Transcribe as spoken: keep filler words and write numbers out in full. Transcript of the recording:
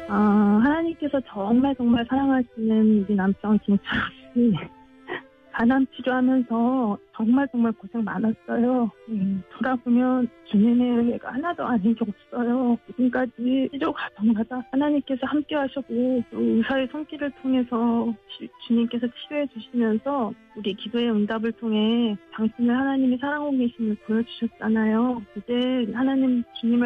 아, 하나님께서 정말 정말 사랑하시는 우리 남편 김철호 씨 간암 치료하면서 정말 정말 고생 많았어요. 음, 돌아보면 주님의 은혜가 하나도 아닌 게 없어요. 지금까지 치료 과정마다 하나님께서 함께 하셨고 또 의사의 손길을 통해서 주, 주님께서 치료해 주시면서 우리 기도의 응답을 통해 당신을 하나님이 사랑하고 계심을 보여주셨잖아요. 이제 하나님 주님을